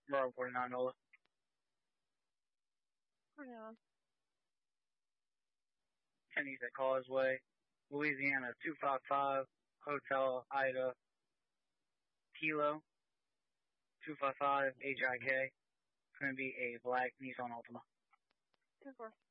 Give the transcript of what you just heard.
Row 49 Nola. Yeah. Kenny's at Causeway, Louisiana 255, Hotel Ida, Kilo 255 HIK. It's going to be a black Nissan Altima. 2-4.